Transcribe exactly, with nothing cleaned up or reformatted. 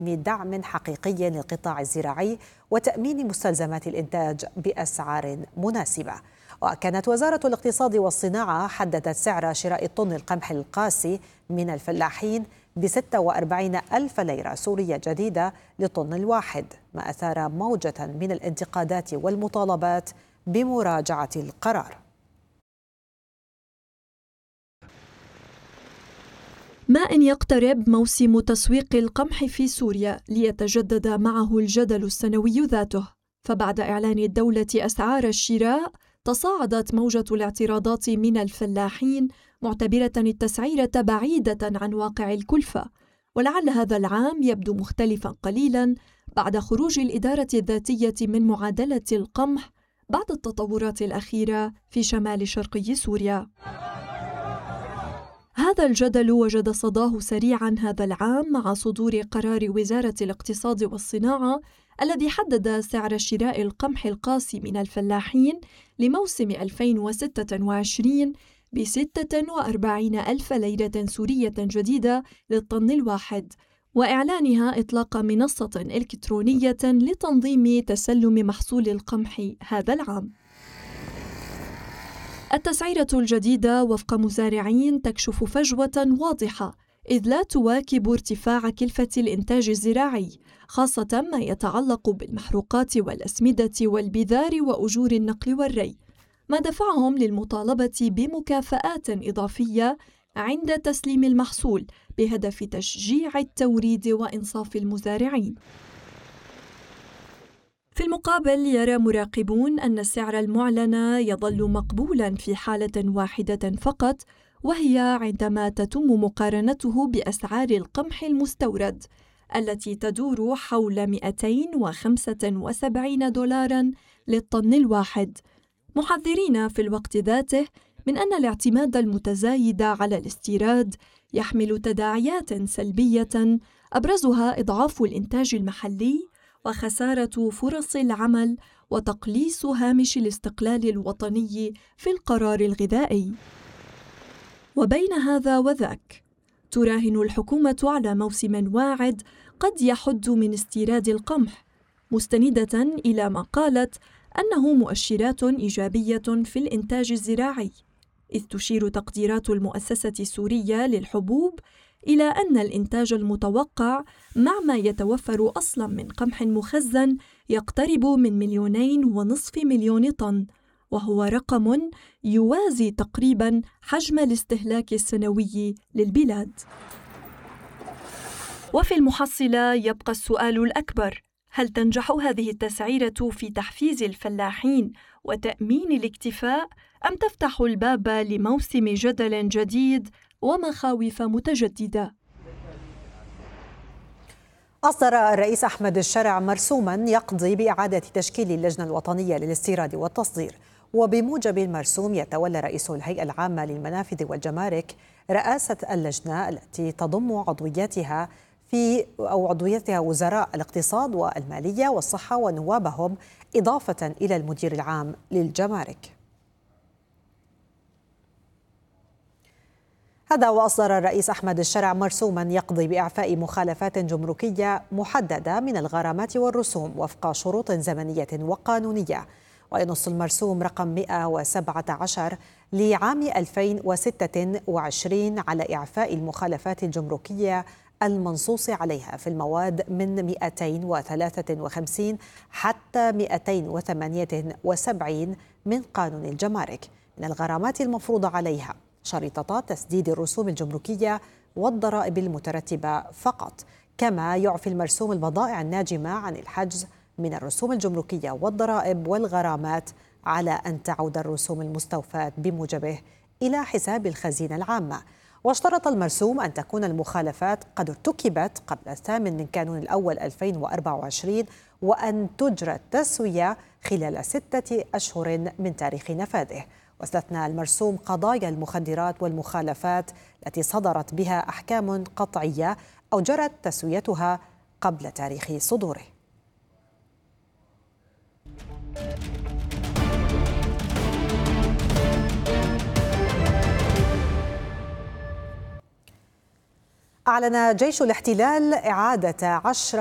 دعم حقيقي للقطاع الزراعي وتأمين مستلزمات الإنتاج بأسعار مناسبة. وكانت وزارة الاقتصاد والصناعة حددت سعر شراء طن القمح القاسي من الفلاحين بستة وأربعين ألف ليرة سورية جديدة للطن الواحد، ما أثار موجة من الانتقادات والمطالبات بمراجعة القرار. ما إن يقترب موسم تسويق القمح في سوريا ليتجدد معه الجدل السنوي ذاته، فبعد إعلان الدولة أسعار الشراء تصاعدت موجة الاعتراضات من الفلاحين معتبرة التسعيرة بعيدة عن واقع الكلفة. ولعل هذا العام يبدو مختلفا قليلا بعد خروج الإدارة الذاتية من معادلة القمح بعد التطورات الأخيرة في شمال شرقي سوريا. هذا الجدل وجد صداه سريعا هذا العام مع صدور قرار وزارة الاقتصاد والصناعة الذي حدد سعر شراء القمح القاسي من الفلاحين لموسم ألفين وستة وعشرين بستة وأربعين ألف ليرة سورية جديدة للطن الواحد، وإعلانها إطلاق منصة إلكترونية لتنظيم تسلم محصول القمح هذا العام. التسعيرة الجديدة وفق مزارعين تكشف فجوة واضحة، إذ لا تواكب ارتفاع كلفة الإنتاج الزراعي، خاصة ما يتعلق بالمحروقات والأسمدة والبذار وأجور النقل والري، ما دفعهم للمطالبة بمكافآت إضافية عند تسليم المحصول بهدف تشجيع التوريد وإنصاف المزارعين. في المقابل يرى مراقبون أن السعر المعلن يظل مقبولاً في حالة واحدة فقط، وهي عندما تتم مقارنته بأسعار القمح المستورد التي تدور حول مئتين وخمسة وسبعين دولاراً للطن الواحد، محذرين في الوقت ذاته من أن الاعتماد المتزايد على الاستيراد يحمل تداعيات سلبية أبرزها إضعاف الإنتاج المحلي وخسارة فرص العمل وتقليص هامش الاستقلال الوطني في القرار الغذائي. وبين هذا وذاك تراهن الحكومة على موسم واعد قد يحد من استيراد القمح، مستندة إلى ما قالت أنه مؤشرات إيجابية في الإنتاج الزراعي، إذ تشير تقديرات المؤسسة السورية للحبوب إلى أن الإنتاج المتوقع مع ما يتوفر أصلاً من قمح مخزن يقترب من مليونين ونصف مليون طن، وهو رقم يوازي تقريباً حجم الاستهلاك السنوي للبلاد. وفي المحصلة يبقى السؤال الأكبر: هل تنجح هذه التسعيرة في تحفيز الفلاحين وتأمين الاكتفاء، أم تفتح الباب لموسم جدل جديد ومخاوف متجددة؟ أصدر الرئيس أحمد الشرع مرسوماً يقضي بإعادة تشكيل اللجنة الوطنية للاستيراد والتصدير، وبموجب المرسوم يتولى رئيس الهيئة العامة للمنافذ والجمارك رئاسة اللجنة التي تضم عضوياتها في أو عضويتها وزراء الاقتصاد والمالية والصحة ونوابهم، إضافة إلى المدير العام للجمارك. هذا وأصدر الرئيس أحمد الشرع مرسوما يقضي بإعفاء مخالفات جمركية محددة من الغرامات والرسوم وفق شروط زمنية وقانونية. وينص المرسوم رقم مئة وسبعة عشر لعام ألفين وستة وعشرين على إعفاء المخالفات الجمركية المنصوص عليها في المواد من مئتين وثلاثة وخمسين حتى مئتين وثمانية وسبعين من قانون الجمارك من الغرامات المفروضة عليها، شريطة تسديد الرسوم الجمركية والضرائب المترتبة فقط. كما يعفي المرسوم البضائع الناجمة عن الحجز من الرسوم الجمركية والضرائب والغرامات على أن تعود الرسوم المستوفاة بموجبه إلى حساب الخزينة العامة. واشترط المرسوم أن تكون المخالفات قد ارتكبت قبل الثامن من كانون الأول ألفين وأربعة وعشرين، وأن تجرى التسوية خلال ستة أشهر من تاريخ نفاذه. واستثنى المرسوم قضايا المخدرات والمخالفات التي صدرت بها أحكام قطعية أو جرت تسويتها قبل تاريخ صدوره. أعلن جيش الاحتلال إعادة عشر